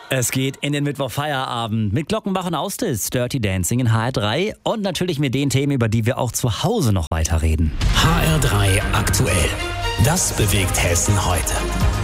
Es geht in den Mittwochfeierabend mit Glockenbach und Austis, Dirty Dancing in HR3 und natürlich mit den Themen, über die wir auch zu Hause noch weiterreden. HR3 aktuell. Das bewegt Hessen heute.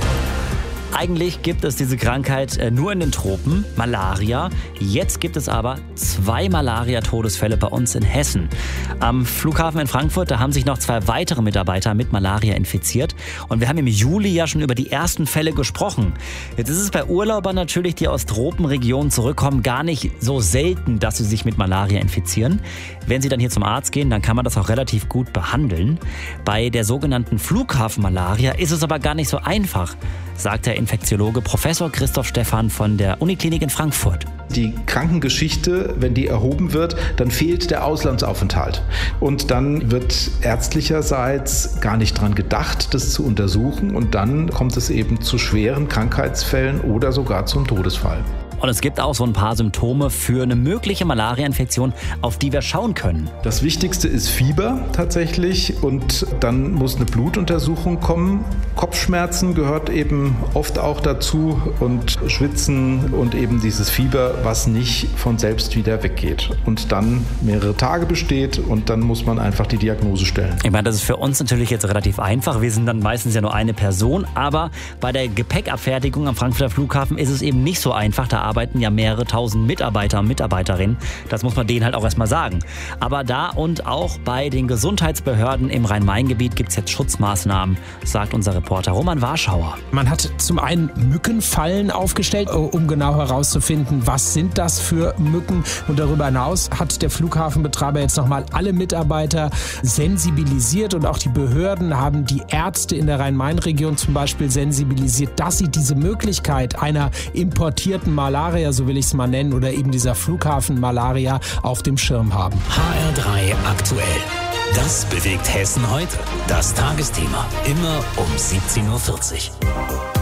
Eigentlich gibt es diese Krankheit nur in den Tropen, Malaria. Jetzt gibt es aber 2 Malaria-Todesfälle bei uns in Hessen. Am Flughafen in Frankfurt, da haben sich noch 2 weitere Mitarbeiter mit Malaria infiziert. Und wir haben im Juli ja schon über die ersten Fälle gesprochen. Jetzt ist es bei Urlaubern natürlich, die aus Tropenregionen zurückkommen, gar nicht so selten, dass sie sich mit Malaria infizieren. Wenn sie dann hier zum Arzt gehen, dann kann man das auch relativ gut behandeln. Bei der sogenannten Flughafenmalaria ist es aber gar nicht so einfach, sagt der Infektiologe Professor Christoph Stephan von der Uniklinik in Frankfurt. Die Krankengeschichte, wenn die erhoben wird, dann fehlt der Auslandsaufenthalt. Und dann wird ärztlicherseits gar nicht dran gedacht, das zu untersuchen. Und dann kommt es eben zu schweren Krankheitsfällen oder sogar zum Todesfall. Und es gibt auch so ein paar Symptome für eine mögliche Malaria-Infektion, auf die wir schauen können. Das Wichtigste ist Fieber tatsächlich und dann muss eine Blutuntersuchung kommen. Kopfschmerzen gehört eben oft auch dazu und Schwitzen und eben dieses Fieber, was nicht von selbst wieder weggeht und dann mehrere Tage besteht und dann muss man einfach die Diagnose stellen. Ich meine, das ist für uns natürlich jetzt relativ einfach. Wir sind dann meistens ja nur eine Person, aber bei der Gepäckabfertigung am Frankfurter Flughafen ist es eben nicht so einfach. Da arbeiten ja mehrere tausend Mitarbeiter und Mitarbeiterinnen. Das muss man denen halt auch erstmal sagen. Aber da und auch bei den Gesundheitsbehörden im Rhein-Main-Gebiet gibt es jetzt Schutzmaßnahmen, sagt unser Reporter Roman Warschauer. Man hat zum einen Mückenfallen aufgestellt, um genau herauszufinden, was sind das für Mücken. Und darüber hinaus hat der Flughafenbetreiber jetzt nochmal alle Mitarbeiter sensibilisiert und auch die Behörden haben die Ärzte in der Rhein-Main-Region zum Beispiel sensibilisiert, dass sie diese Möglichkeit einer importierten Malaria, so will ich es mal nennen, oder eben dieser Flughafen-Malaria auf dem Schirm haben. HR3 aktuell. Das bewegt Hessen heute. Das Tagesthema. Immer um 17:40 Uhr.